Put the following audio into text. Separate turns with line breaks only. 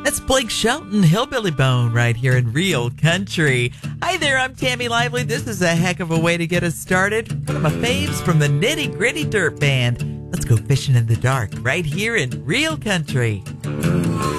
That's Blake Shelton, Hillbilly Bone, right here in Real Country. Hi there, I'm Tammy Lively. This is a heck of a way to get us started. One of my faves from the Nitty Gritty Dirt Band. Let's go fishing in the dark right here in Real Country.